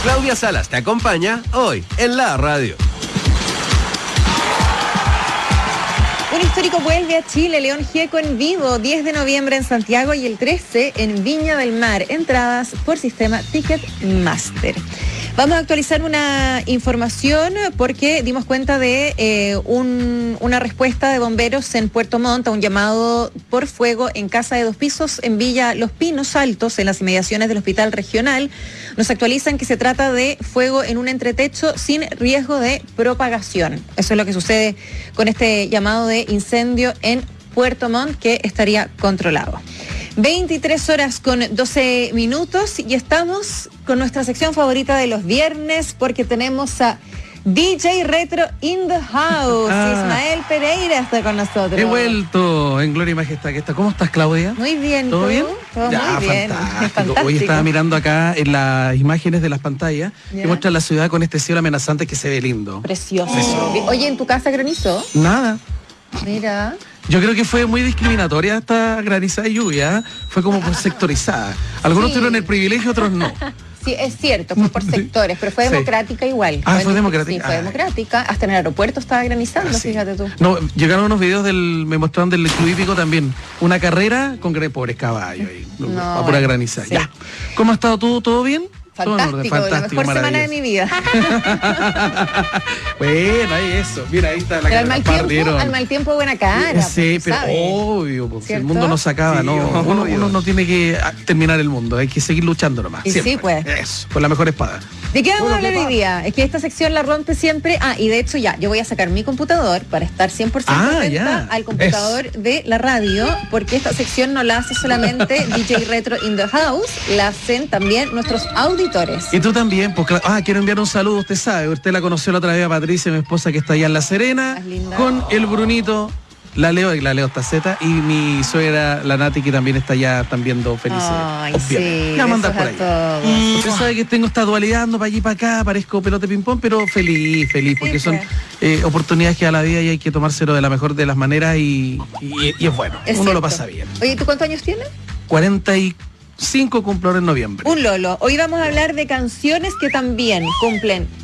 Claudia Salas te acompaña hoy en la radio. Un histórico vuelve a Chile, León Gieco en vivo, 10 de noviembre en Santiago y el 13 en Viña del Mar. Entradas por sistema Ticketmaster. Vamos a actualizar una información porque dimos cuenta de una respuesta de bomberos en Puerto Montt a un llamado por fuego en casa de 2 pisos en Villa Los Pinos Altos, en las inmediaciones del Hospital Regional. Nos actualizan que se trata de fuego en un entretecho sin riesgo de propagación. Eso es lo que sucede con este llamado de incendio en Puerto Montt, que estaría controlado. 23 horas con 12 minutos y estamos con nuestra sección favorita de los viernes porque tenemos a DJ Retro in the house. Ismael Pereira está con nosotros. He vuelto en gloria y majestad. ¿Cómo estás, Claudia? Muy bien. ¿Todo bien? Todo ya, muy bien. Fantástico. Hoy estaba mirando acá en las imágenes de las pantallas que muestran la ciudad con este cielo amenazante que se ve lindo. Precioso. Oye, ¿en tu casa granizó? Nada. Mira. Yo creo que fue muy discriminatoria esta granizada y lluvia, fue como por sectorizada. Algunos tuvieron el privilegio, otros no. Sí, es cierto, fue por sectores, pero fue democrática igual. Fue democrática. Sí, fue democrática. Hasta en el aeropuerto estaba granizando, fíjate tú. No, llegaron unos videos me mostraron del Club Hípico también. Una carrera con pobres caballos ahí, a pura granizada. Sí. Ya. ¿Cómo has estado tú? ¿Todo bien? Fantástico, la mejor semana de mi vida. Bueno, ahí eso. Mira, ahí está la cara. Al mal tiempo buena cara. Sí, pero obvio, pues, el mundo no se acaba, sí, ¿no? Uno no tiene que terminar el mundo, hay que seguir luchando nomás. Y siempre. Sí, pues. Eso, con la mejor espada. ¿De qué vamos a hablar hoy día? Es que esta sección la rompe siempre. Y de hecho yo voy a sacar mi computador para estar 100% atenta al computador de la radio, porque esta sección no la hace solamente DJ Retro in the house, la hacen también nuestros auditores. Y tú también, pues quiero enviar un saludo, usted sabe, usted la conoció la otra vez a Patricia, mi esposa que está allá en La Serena, con el Brunito. La Leo Taceta y mi suegra, la Nati, que también está allá, están viendo felices. Ay, sí. Ya mandar por ahí. Usted sabe que tengo esta dualidad, ando para allí para acá, parezco pelote ping-pong, pero feliz, porque son oportunidades que a la vida y hay que tomárselo de la mejor de las maneras y es bueno. Uno lo pasa bien. Oye, ¿tú cuántos años tienes? 45 cumplo ahora en noviembre. Un lolo. Hoy vamos a hablar de canciones que también cumplen